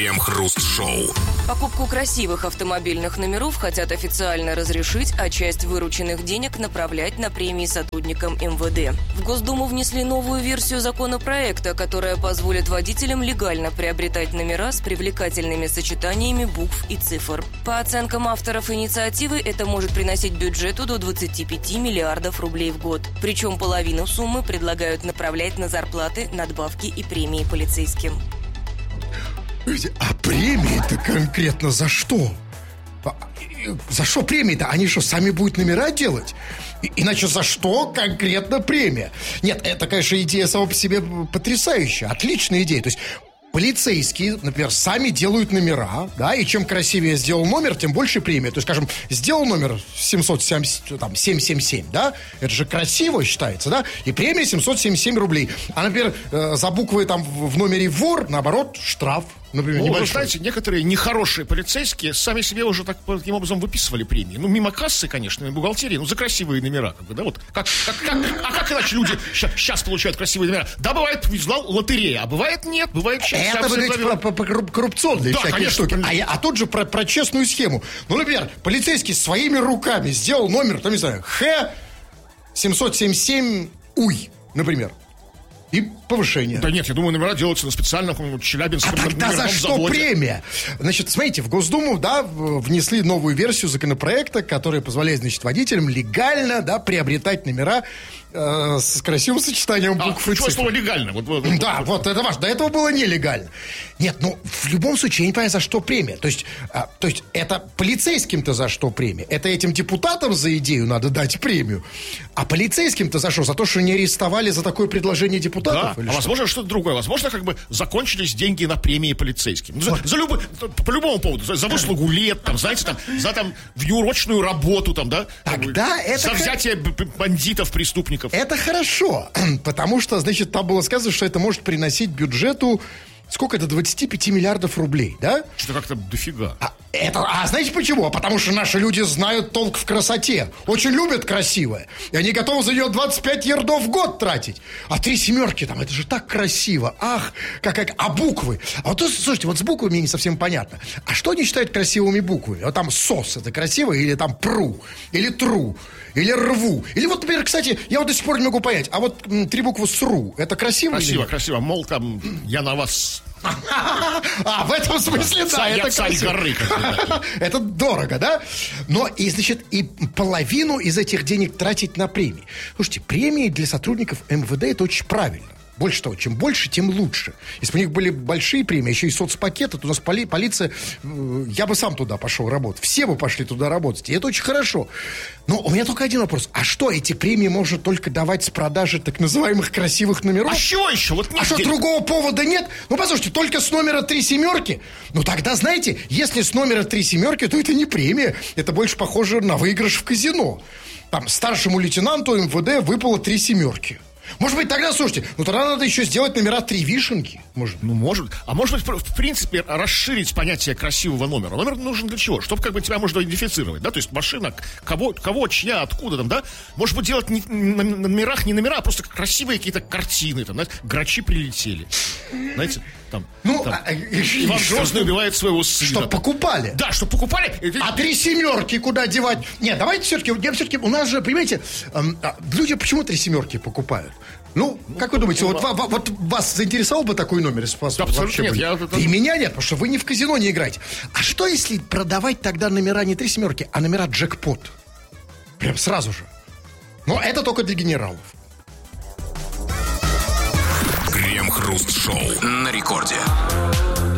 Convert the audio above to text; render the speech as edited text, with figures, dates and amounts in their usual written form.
Крем-хруст-шоу. Покупку красивых автомобильных номеров хотят официально разрешить, а часть вырученных денег направлять на премии сотрудникам МВД. В Госдуму внесли новую версию законопроекта, которая позволит водителям легально приобретать номера с привлекательными сочетаниями букв и цифр. По оценкам авторов инициативы, это может приносить бюджету до 25 миллиардов рублей в год. Причем половину суммы предлагают направлять на зарплаты, надбавки и премии полицейским. А премии-то конкретно за что? За что премии-то? Они что, сами будут номера делать? Иначе за что конкретно премия? Нет, это, конечно, идея сама по себе потрясающая. Отличная идея. То есть полицейские, например, сами делают номера, и чем красивее сделал номер, тем больше премия. То есть, скажем, сделал номер 777, да, это же красиво считается, да, и премия 777 рублей. А, например, за буквы там в номере вор, наоборот, штраф. Например, вы знаете, некоторые нехорошие полицейские сами себе уже таким образом выписывали премии. Мимо кассы, конечно, мимо бухгалтерии, за красивые номера, да, вот. Как иначе люди сейчас получают красивые номера? Да, бывает, лотерея, а бывает нет, бывает сейчас. Это, вы говорите, про коррупционные всякие конечно, штуки. А тут же про честную схему. Ну, например, полицейский своими руками сделал номер, там, не знаю, Х-777 УЙ, например. И повышение. Да нет, я думаю, номера делаются на специальном Челябинском заводе. А тогда за что заводе. Премия? Значит, смотрите, в Госдуму, внесли новую версию законопроекта, которая позволяет, значит, водителям легально, приобретать номера с красивым сочетанием букв и цифр. Слово легально? Да, вот это важно. До этого было нелегально. Нет, в любом случае, я не понимаю, за что премия. То есть это полицейским-то за что премия? Это этим депутатам за идею надо дать премию. А полицейским-то за что? За то, что не арестовали за такое предложение депутатов? Да, возможно, что-то другое. Возможно, закончились деньги на премии полицейским. По любому поводу. За выслугу лет, знаете, за внеурочную работу, Тогда это... За взятие бандитов, преступников. Это хорошо, потому что, значит, там было сказано, что это может приносить бюджету, сколько это, 25 миллиардов рублей, да? Что-то как-то дофига. А знаете почему? Потому что наши люди знают толк в красоте. Очень любят красивое. И они готовы за нее 25 ярдов в год тратить. А 3 семерки это же так красиво. Ах, а буквы? Слушайте, с буквами мне не совсем понятно. А что они считают красивыми буквами? Вот там СОС, это красиво? Или там ПРУ? Или ТРУ? Или РВУ? Или вот, например, кстати, я до сих пор не могу понять. А вот 3 буквы СРУ, это красиво? Красиво. Мол, я на вас... в этом смысле, да, это царь горы. Это дорого, да? Но, и половину из этих денег тратить на премии. Слушайте, премии для сотрудников МВД – это очень правильно. Больше того, чем больше, тем лучше. Если бы у них были большие премии, еще и соцпакеты, то у нас полиция... Я бы сам туда пошел работать. Все бы пошли туда работать. И это очень хорошо. Но у меня только один вопрос. А что, эти премии можно только давать с продажи так называемых красивых номеров? А что еще? Что, другого повода нет? Послушайте, только с номера 3 семерки? Тогда, знаете, если с номера 3 семерки, то это не премия. Это больше похоже на выигрыш в казино. Там старшему лейтенанту МВД выпало 3 семерки. Может быть, тогда, слушайте, тогда надо еще сделать номера 3 вишенки. Может. Может. А может быть, в принципе, расширить понятие красивого номера. Номер нужен для чего? Чтобы тебя можно идентифицировать, да? То есть машина, кого, чья, откуда, да? Может быть, делать на номерах не номера, а просто красивые какие-то картины, знаете, грачи прилетели. Знаете, Иван Грозный убивает своего сына. Чтоб покупали. Да, чтоб покупали. А 3 семерки куда девать? Нет, давайте все-таки, у нас же, понимаете, люди почему 3 семерки покупают? Как вы думаете, вот вас заинтересовал бы такой номер? Да, абсолютно нет. И меня нет, потому что вы ни в казино не играете. А что, если продавать тогда номера не 3 семерки, а номера джекпот? Прям сразу же. Но это только для генералов. Крем-хруст-шоу на рекорде.